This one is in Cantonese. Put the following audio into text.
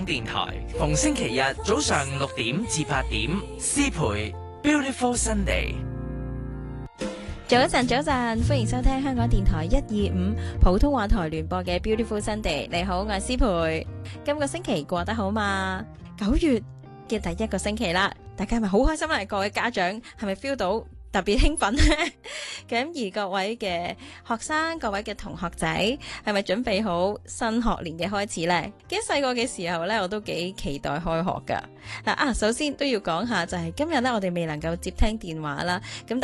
電台，逢星期日早上6點至8點，詩培 Beautiful Sunday。 早晨，歡迎收聽香港電台125普通話台聯播嘅 Beautiful Sunday。你好，我係詩培。今個星期過得好嘛？9月嘅第一個星期啦，大家係咪好開心啊？各位家長係咪 feel 到特別興奮呢？咁而各位嘅學生、各位嘅同學仔係咪準備好新學年嘅開始呢？記得細個嘅時候呢，我都幾期待開學噶。首先都要講下就係今日呢，我哋未能夠接聽電話啦。咁但